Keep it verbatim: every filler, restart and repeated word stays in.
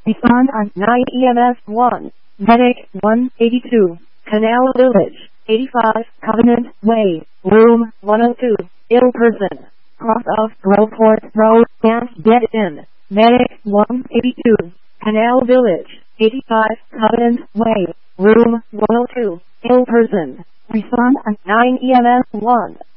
Respond on nine E M S one. Medic one eighty-two. Canal Village. eighty-five Covenant Way. Room one oh two. Ill person. Cross of Groveport Road. Can't get in. Medic one eighty-two. Canal Village. eighty-five Covenant Way. Room one oh two. Ill person. Respond on nine E M S one.